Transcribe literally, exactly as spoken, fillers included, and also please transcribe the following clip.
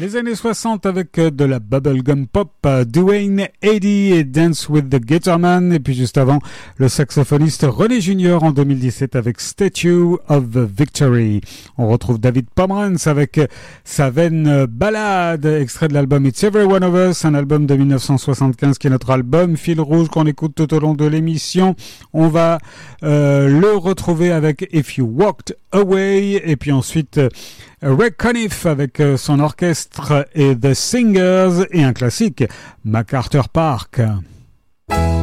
Les années soixante avec de la bubblegum pop, Duane Eddy et Dance with the Guitar Man. Et puis juste avant, le saxophoniste René Junior en deux mille dix-sept avec Statue of Victory. On retrouve David Pomeranz avec sa veine ballade, extrait de l'album It's Every One of Us, un album de dix-neuf cent soixante-quinze qui est notre album fil rouge qu'on écoute tout au long de l'émission. On va euh, le retrouver avec If You Walked Away, et puis ensuite euh, Ray Conniff avec euh, son orchestre et The Singers, et un classique, MacArthur Park.